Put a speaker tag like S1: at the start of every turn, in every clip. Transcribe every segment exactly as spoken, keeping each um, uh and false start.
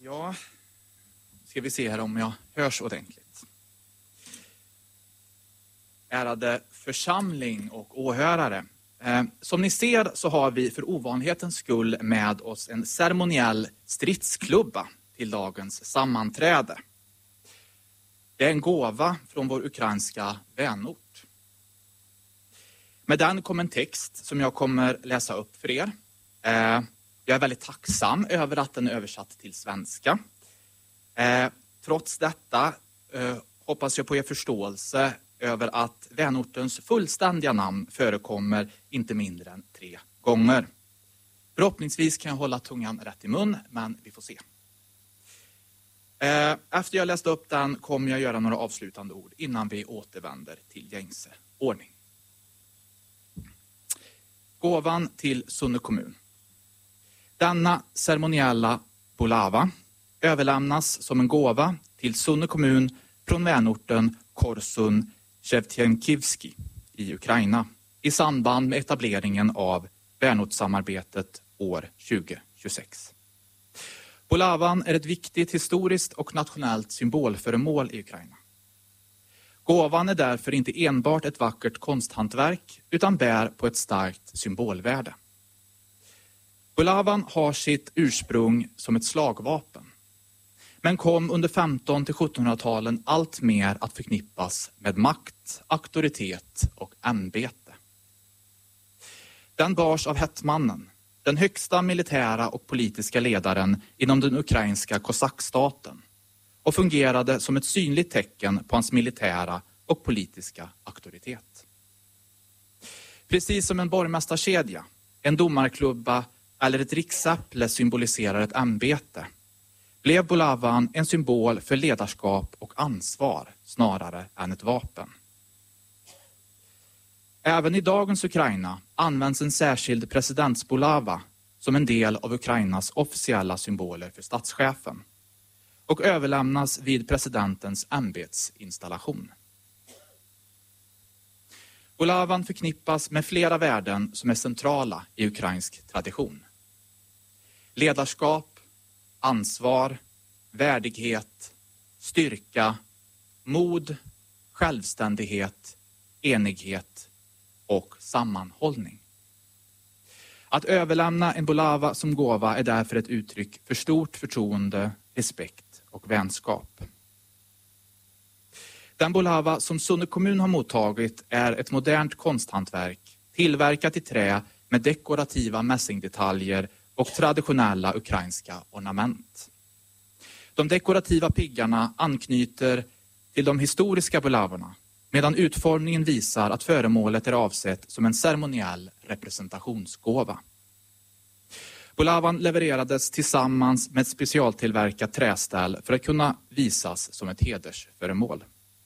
S1: Ja, ska vi se här om jag hörs ordentligt. Ärade församling och åhörare. Eh, som ni ser så har vi för ovanlighetens skull med oss en ceremoniell stridsklubba till dagens sammanträde. Det är en gåva från vår ukrainska vänort. Med den kom en text som jag kommer läsa upp för er. Eh, jag är väldigt tacksam över att den är översatt till svenska. Eh, trots detta eh, hoppas jag på er förståelse över att vänortens fullständiga namn förekommer inte mindre än tre gånger. Förhoppningsvis kan jag hålla tungan rätt i mun, men vi får se. Eh, efter jag läst upp den kommer jag göra några avslutande ord innan vi återvänder till gängse ordning. Gåvan till Sunne kommun. Denna ceremoniella bolava överlämnas som en gåva till Sunne kommun från vänorten Korsun Shevchenkivski i Ukraina i samband med etableringen av vänortssamarbetet år tjugo tjugosex. Bolavan är ett viktigt historiskt och nationellt symbolföremål i Ukraina. Gåvan är därför inte enbart ett vackert konsthantverk utan bär på ett starkt symbolvärde. Bolavan har sitt ursprung som ett slagvapen, men kom under femtonhundra- till sjuttonhundratalen allt mer att förknippas med makt, auktoritet och ämbete. Den bars av hetmannen, den högsta militära och politiska ledaren inom den ukrainska kosackstaten, och fungerade som ett synligt tecken på hans militära och politiska auktoritet. Precis som en borgmästarkedja, en domarklubba eller ett riksäpple symboliserar ett ämbete, blev bolavan en symbol för ledarskap och ansvar snarare än ett vapen. Även i dagens Ukraina används en särskild presidentsbolava som en del av Ukrainas officiella symboler för statschefen och överlämnas vid presidentens ämbetsinstallation. Bolavan förknippas med flera värden som är centrala i ukrainsk tradition. Ledarskap, ansvar, värdighet, styrka, mod, självständighet, enighet och sammanhållning. Att överlämna en bolava som gåva är därför ett uttryck för stort förtroende, respekt och vänskap. Den bolava som Sunne kommun har mottagit är ett modernt konsthantverk tillverkat i trä med dekorativa mässingdetaljer och traditionella ukrainska ornament. De dekorativa piggarna anknyter till de historiska bolavorna, medan utformningen visar att föremålet är avsett som en ceremoniell representationsgåva. Bolavan levererades tillsammans med ett specialtillverkat träställ för att kunna visas som ett hedersföremål.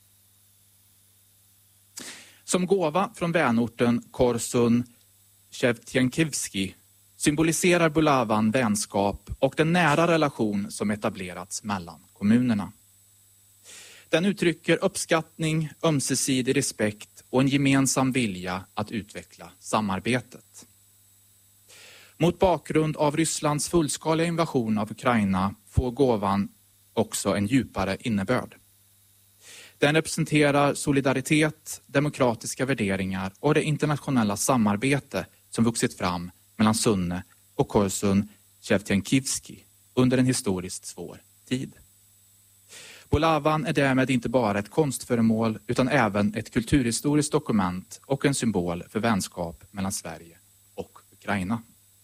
S1: Som gåva från vänorten Korsun Shevchenkivski symboliserar bolavan vänskap och den nära relation som etablerats mellan kommunerna. Den uttrycker uppskattning, ömsesidig respekt och en gemensam vilja att utveckla samarbetet. Mot bakgrund av Rysslands fullskaliga invasion av Ukraina får gåvan också en djupare innebörd. Den representerar solidaritet, demokratiska värderingar och det internationella samarbete som vuxit fram mellan Sunne och Korsun Shevchenkivski under en historiskt svår tid. Bolavan är därmed inte bara ett konstföremål utan även ett kulturhistoriskt dokument och en symbol för vänskap mellan Sverige och Ukraina.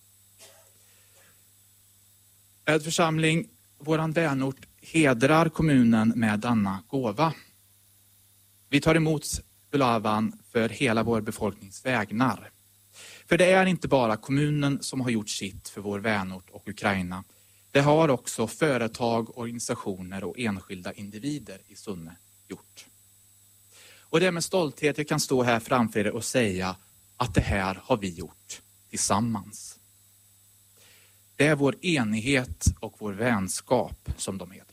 S1: Ärad församling, våran vänort hedrar kommunen med denna gåva. Vi tar emot bolavan för hela vår befolknings vägnar. För det är inte bara kommunen som har gjort sitt för vår vänort och Ukraina. Det har också företag, organisationer och enskilda individer i Sunne gjort. Och det är med stolthet jag kan stå här framför er och säga att det här har vi gjort tillsammans. Det är vår enighet och vår vänskap som de hedrar.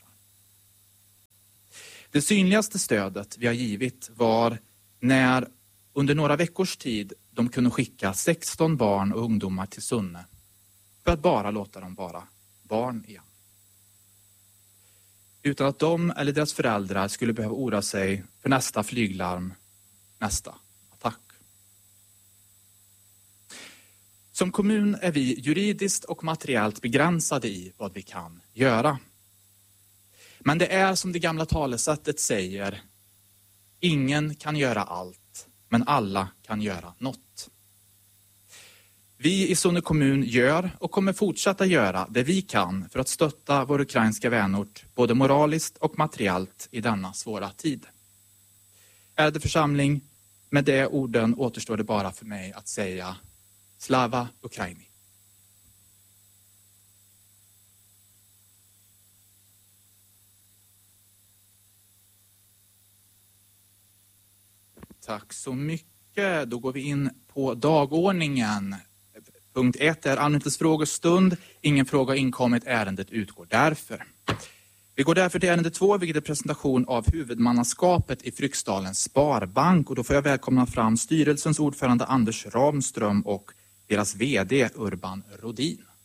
S1: Det synligaste stödet vi har givit var när under några veckors tid de kunde skicka sexton barn och ungdomar till Sunne för att bara låta dem vara barn igen. utan att de eller deras föräldrar skulle behöva oroa sig för nästa flyglarm, nästa attack. Som kommun är vi juridiskt och materiellt begränsade i vad vi kan göra. Men det är som det gamla talesättet säger, ingen kan göra allt, men alla kan göra något. Vi i Sunne kommun gör och kommer fortsätta göra det vi kan för att stötta vår ukrainska vänort både moraliskt och materiellt i denna svåra tid. Ärade församling, med de orden återstår det bara för mig att säga Slava Ukraini. Tack så mycket. Då går vi in på dagordningen. Punkt ett är allmänhetens frågestund. Ingen fråga har inkommit, ärendet utgår därför. Vi går därför till ärende två, vilket är presentation av huvudmannaskapet i Fryksdalens Sparbank. Och då får jag välkomna fram styrelsens ordförande Anders Ramström och deras vd Urban Rodin.